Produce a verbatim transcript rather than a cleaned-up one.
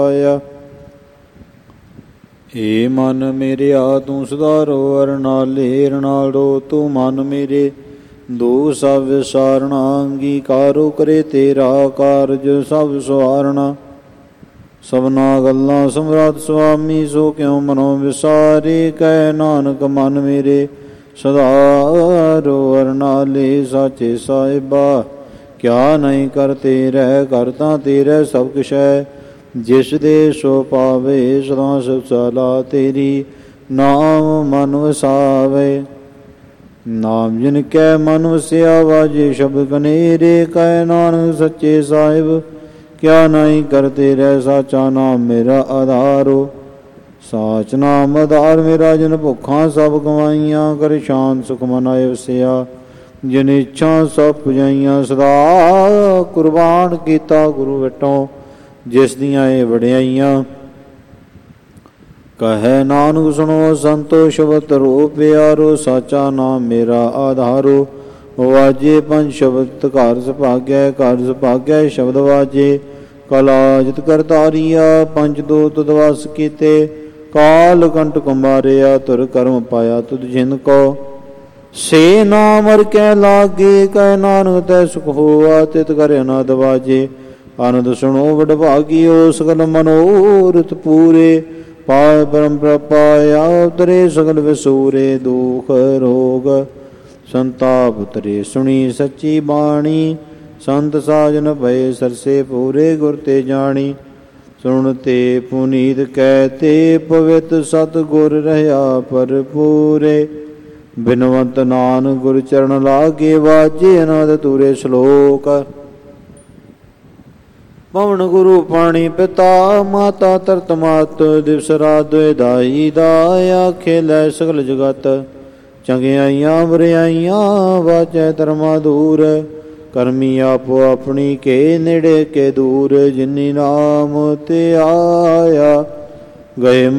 ਆਇਆ। ਏ ਮਨ ਮੇਰਿਆ ਤੂੰ ਸੁਧਾਰੋ ਅਰਨਾਲੇ ਰਣਾਲੋ, ਤੂੰ ਮਨ ਮੇਰੇ ਦੋ ਸਭ ਵਿਸਾਰਣਾ, ਅੰਗੀਕਾਰੋ ਕਰੇ ਤੇਰਾ ਕਾਰਜ ਸਭ ਸਵਾਰਣਾ। ਸਭਨਾ ਗੱਲਾਂ ਸਮਰੱਥ ਸੁਆਮੀ, ਸੋ ਕਿਉ ਮਨੋ ਵਿਸਾਰੇ, ਕਹਿ ਨਾਨਕ ਮਨ ਮੇਰੇ ਸੁਧਾਰੋ ਅਰਨਾਲੇ। ਸਾਚੇ ਸਾਹਿਬਾ ਕਿਆ ਨਹੀਂ ਕਰ ਤੇਰੇ, ਕਰਤਾ ਤੇਰੇ ਸਭ ਕੁਛ ਹੈ, ਜਿਸ ਦੇ ਸੋ ਪਾਵੇ ਸਦਾ ਸੁਖ ਸਲਾ ਤੇਰੀ, ਨਾਮ ਮਨ ਵਸਾਵੇ। ਨਾਮ ਜਿਨ ਕੈ ਮਨ ਵਸਿਆ, ਵਾਜੇ ਸ਼ਬਦ ਕਨੇਰੇ, ਕਹਿ ਨਾਨਕ ਸੱਚੇ ਸਾਹਿਬ ਕਿਆ ਨਹੀਂ ਕਰ ਤੇਰੇ, ਸਾਚਾ ਨਾਮ ਮੇਰਾ ਆਧਾਰੋ। ਸਾਚ ਨਾਮ ਆਧਾਰ ਮੇਰਾ, ਜਿਨ ਭੁੱਖਾਂ ਸਭ ਗਵਾਈਆਂ, ਕਰ ਸ਼ਾਂਤ ਸੁਖ ਮਨ ਆਏ ਵਸਿਆ, ਜਿਨ ਇੱਛਾ ਸਭ ਪੁਜਾਈਆਂ। ਸਦਾ ਕੁਰਬਾਨ ਕੀਤਾ ਗੁਰੂ ਵਿਟੋਂ, ਜਿਸ ਦੀਆਂ ਇਹ ਵਡਿਆਈਆਂ। ਕਹੈ ਨਾਨਕ ਸੁਣੋ ਸੰਤੋ ਸ਼ਬਦ ਰੋ ਪਿਆਰੋ, ਸਾਚਾ ਨਾਮ ਮੇਰਾ ਆਧਾਰੋ। ਵਾਜੇ ਪੰਜ ਸ਼ਬਦ ਘਰ ਸੁਭਾਗੈ, ਘਰ ਸੁਭਾਗੈ ਸ਼ਬਦ ਵਾਜੇ। ਕਲਾ ਜਿਤ ਕਰਤਾਰੀਆ, ਪੰਜ ਦੋ ਤੁਧ ਵਸ ਕੀਤੇ, ਕਾਲ ਕੰਟਕ ਮਾਰਿਆ, ਤੁਰ ਕਰਮ ਪਾਇਆ ਤੁਧ ਜਿਨ ਕੋ। ਸੇ ਨਾਮ ਹਰਿ ਕੈ ਲਾਗੇ, ਕਹਿ ਨਾਨਕ ਤੈ ਸੁਖ ਹੋਆ, ਤਿਤ ਕਰ ਅਨੰਦ ਵਾਜੇ। ਆਨੰਦ ਸੁਣੋ ਵਡਭਾਗੀਓ, ਸਗਲ ਮਨੋਰਥ ਪੂਰੇ, ਪਾਇ ਪਰਮ ਪ੍ਰਪਾਇਆ, ਉਤਰੇ ਸਗਲ ਵਿਸੂਰੇ। ਦੁਖ ਰੋਗ ਸੰਤਾਪ ਉਤਰੇ, ਸੁਣੀ ਸੱਚੀ ਬਾਣੀ, ਸੰਤ ਸਾਜਨ ਭਏ ਸਰਸੇ ਪੂਰੇ, ਗੁਰ ਤੇ ਜਾਣੀ। ਸੁਣ ਤੇ ਪੁਨੀਤ ਕਹਿਤੇ, ਪਵਿੱਤ ਸਤ ਗੁਰ ਰਹਾ ਭਰਪੂਰੇ। ਬਿਨਵੰਤ ਨਾਨਕ ਗੁਰ ਚਰਨ ਲਾਗੇ, ਵਾਜੇ ਅਨੰਦ ਤੂਰੇ ਸ਼ਲੋਕ। ਪਵਨ ਗੁਰੂ ਪਾਣੀ ਪਿਤਾ, ਮਾਤਾ ਤਰਤ ਮਾਤ, ਦਿਵਸ ਰਾਤ ਦੁਇ ਦਾਈ ਦਾ, ਖੇਲੇ ਸਗਲ ਜਗਤ। ਚੰਗਿਆਈਆਂ ਬੁਰਿਆਈਆਂ ਵਾਜੈ ਧਰਮਾ ਦੂਰ, ਕਰਮੀ ਆਪੋ ਆਪਣੀ ਕੇ ਨੇੜੇ ਕੇ ਦੂਰ। ਜਿਨੀ ਨਾਮ ਤੇ ਆਇਆ ਗਏ